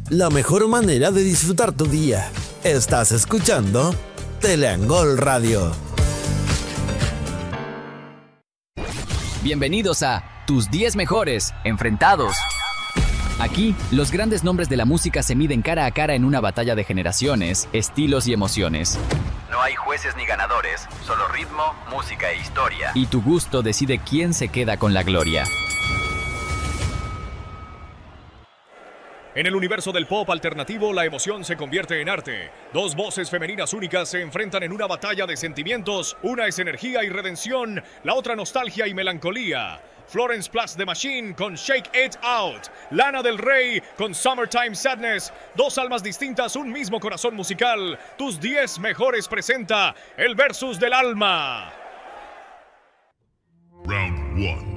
la mejor manera de disfrutar tu día. Estás escuchando Teleangol Radio. Bienvenidos a Tus 10 Mejores Enfrentados. Aquí, los grandes nombres de la música se miden cara a cara en una batalla de generaciones, estilos y emociones. No hay jueces ni ganadores, solo ritmo, música e historia. Y tu gusto decide quién se queda con la gloria. En el universo del pop alternativo, la emoción se convierte en arte. Dos voces femeninas únicas se enfrentan en una batalla de sentimientos. Una es energía y redención, la otra nostalgia y melancolía. Florence Plus The Machine con Shake It Out. Lana del Rey con Summertime Sadness. Dos almas distintas, un mismo corazón musical. Tus 10 mejores presenta el Versus del Alma. Round 1.